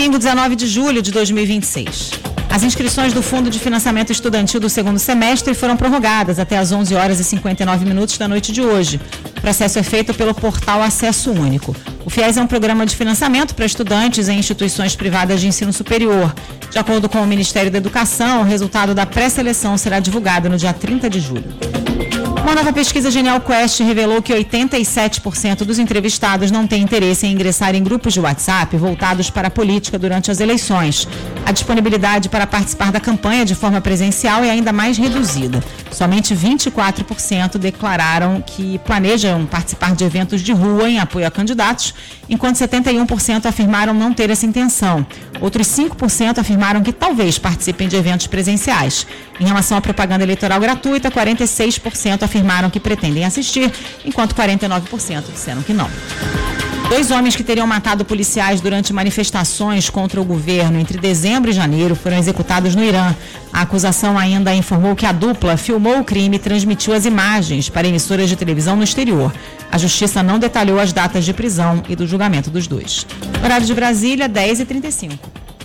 Domingo, 19 de julho de 2026. As inscrições do Fundo de Financiamento Estudantil do segundo semestre foram prorrogadas até às 11 horas e 59 minutos da noite de hoje. O processo é feito pelo portal Acesso Único. O FIES é um programa de financiamento para estudantes em instituições privadas de ensino superior. De acordo com o Ministério da Educação, o resultado da pré-seleção será divulgado no dia 30 de julho. Uma nova pesquisa Genial Quest revelou que 87% dos entrevistados não têm interesse em ingressar em grupos de WhatsApp voltados para a política durante as eleições. A disponibilidade para participar da campanha de forma presencial é ainda mais reduzida. Somente 24% declararam que planejam participar de eventos de rua em apoio a candidatos, enquanto 71% afirmaram não ter essa intenção. Outros 5% afirmaram que talvez participem de eventos presenciais. Em relação à propaganda eleitoral gratuita, 46% afirmaram que pretendem assistir, enquanto 49% disseram que não. 2 homens que teriam matado policiais durante manifestações contra o governo entre dezembro e janeiro foram executados no Irã. A acusação ainda informou que a dupla filmou o crime e transmitiu as imagens para emissoras de televisão no exterior. A justiça não detalhou as datas de prisão e do julgamento dos dois. Horário de Brasília, 10h35.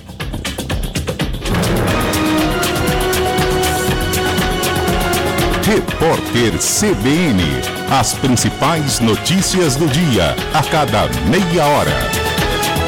Repórter CBN. As principais notícias do dia, a cada meia hora.